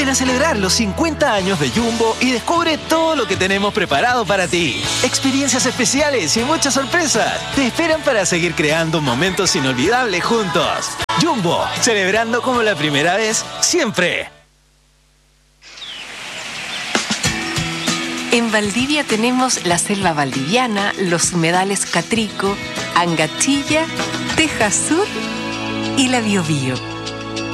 Ven a celebrar los 50 años de Jumbo y descubre todo lo que tenemos preparado para ti. Experiencias especiales y muchas sorpresas te esperan para seguir creando momentos inolvidables juntos. Jumbo, celebrando como la primera vez, siempre. En Valdivia tenemos la selva valdiviana, los humedales Catrico, Angatilla, Teja Sur y la Biobío.